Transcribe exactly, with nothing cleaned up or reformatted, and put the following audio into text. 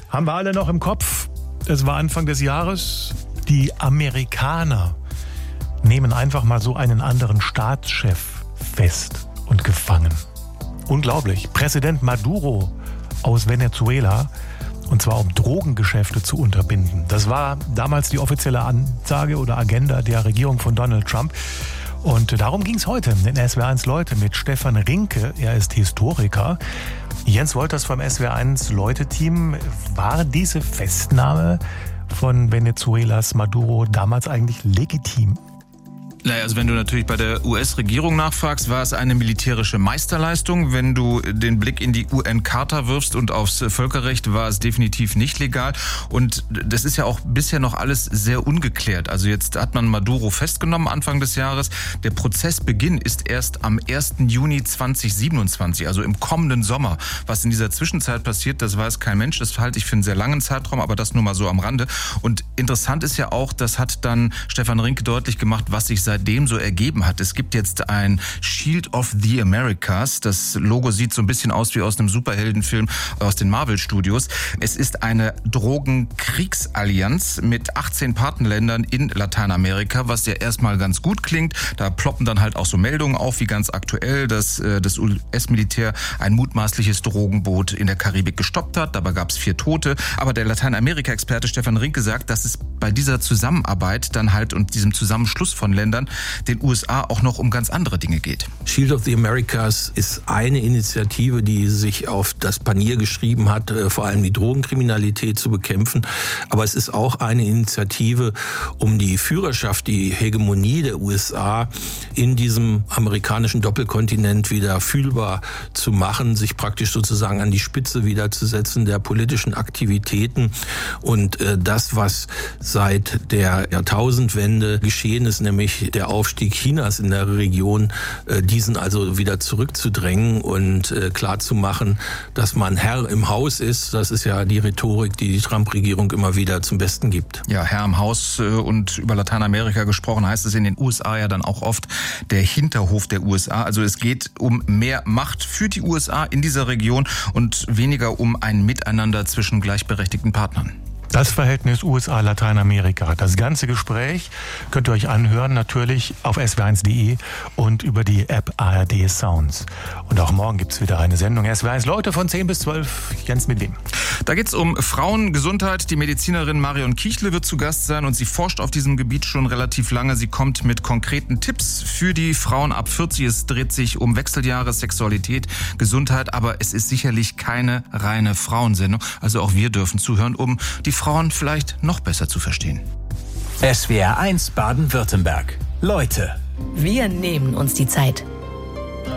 Haben wir alle noch im Kopf? Es war Anfang des Jahres. Die Amerikaner nehmen einfach mal so einen anderen Staatschef fest und gefangen. Unglaublich. Präsident Maduro aus Venezuela, und zwar um Drogengeschäfte zu unterbinden. Das war damals die offizielle Ansage oder Agenda der Regierung von Donald Trump. Und darum ging es heute in S W R eins Leute mit Stefan Rinke. Er ist Historiker. Jens Wolters vom S W R eins Leute-Team. War diese Festnahme von Venezuelas Maduro damals eigentlich legitim? Naja, also wenn du natürlich bei der U S-Regierung nachfragst, war es eine militärische Meisterleistung. Wenn du den Blick in die U N-Charta wirfst und aufs Völkerrecht, war es definitiv nicht legal. Und das ist ja auch bisher noch alles sehr ungeklärt. Also jetzt hat man Maduro festgenommen Anfang des Jahres. Der Prozessbeginn ist erst am ersten Juni zweitausendsiebenundzwanzig, also im kommenden Sommer. Was in dieser Zwischenzeit passiert, das weiß kein Mensch. Das halte ich für einen sehr langen Zeitraum, aber das nur mal so am Rande. Und interessant ist ja auch, das hat dann Stefan Rinke deutlich gemacht, was sich seitdem so ergeben hat. Es gibt jetzt ein Shield of the Americas. Das Logo sieht so ein bisschen aus wie aus einem Superheldenfilm aus den Marvel-Studios. Es ist eine Drogenkriegsallianz mit achtzehn Partnerländern in Lateinamerika, was ja erstmal ganz gut klingt. Da ploppen dann halt auch so Meldungen auf, wie ganz aktuell, dass das U S-Militär ein mutmaßliches Drogenboot in der Karibik gestoppt hat. Dabei gab es vier Tote. Aber der Lateinamerika-Experte Stefan Rinke sagt, dass es bei dieser Zusammenarbeit dann halt und diesem Zusammenschluss von Ländern den U S A auch noch um ganz andere Dinge geht. Shield of the Americas ist eine Initiative, die sich auf das Panier geschrieben hat, vor allem die Drogenkriminalität zu bekämpfen. Aber es ist auch eine Initiative, um die Führerschaft, die Hegemonie der U S A in diesem amerikanischen Doppelkontinent wieder fühlbar zu machen, sich praktisch sozusagen an die Spitze wieder zu setzen der politischen Aktivitäten. Und äh, das, was seit der Jahrtausendwende geschehen ist, nämlich der Aufstieg Chinas in der Region, diesen also wieder zurückzudrängen und klarzumachen, dass man Herr im Haus ist. Das ist ja die Rhetorik, die die Trump-Regierung immer wieder zum Besten gibt. Ja, Herr im Haus und über Lateinamerika gesprochen heißt es in den U S A ja dann auch oft der Hinterhof der U S A. Also es geht um mehr Macht für die U S A in dieser Region und weniger um ein Miteinander zwischen gleichberechtigten Partnern. Das Verhältnis U S A-Lateinamerika. Das ganze Gespräch könnt ihr euch anhören, natürlich auf S W R eins punkt de und über die App A R D Sounds. Und auch morgen gibt's wieder eine Sendung S W R eins Leute von zehn bis zwölf. Jens, mit wem? Da geht's um Frauengesundheit. Die Medizinerin Marion Kiechle wird zu Gast sein und sie forscht auf diesem Gebiet schon relativ lange. Sie kommt mit konkreten Tipps für die Frauen ab vierzig. Es dreht sich um Wechseljahre, Sexualität, Gesundheit, aber es ist sicherlich keine reine Frauensendung. Also auch wir dürfen zuhören, um die Frauen vielleicht noch besser zu verstehen. S W R eins Baden-Württemberg. Leute. Wir nehmen uns die Zeit.